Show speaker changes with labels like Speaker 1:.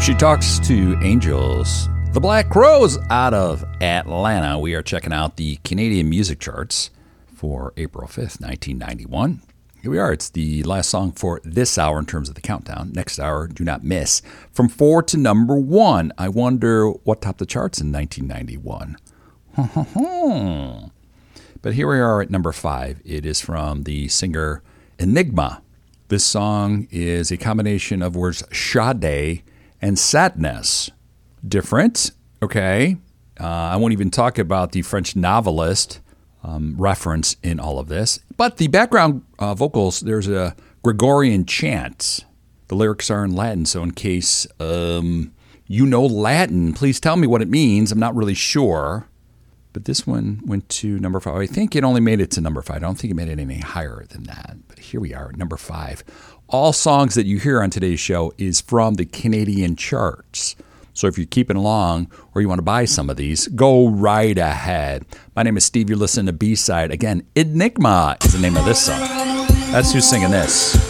Speaker 1: She Talks to Angels. The Black Crowes out of Atlanta. We are checking out the Canadian music charts for April 5th, 1991. Here we are. It's the last song for this hour in terms of the countdown. Next hour, do not miss. From 4 to number 1. I wonder what topped the charts in 1991. But here we are at number 5. It is from the singer Enigma. This song is a combination of words Sade and sadness. Different, okay. I won't even talk about the French novelist reference in all of this. But the background vocals, there's a Gregorian chant. The lyrics are in Latin, so in case you know Latin, please tell me what it means. I'm not really sure. But this one went to number 5. I think it only made it to number 5. I don't think it made it any higher than that. But here we are at number 5. All songs that you hear on today's show is from the Canadian charts. So if you're keeping along or you want to buy some of these, go right ahead. My name is Steve. You're listening to B-Side. Again, Enigma is the name of this song. That's who's singing this.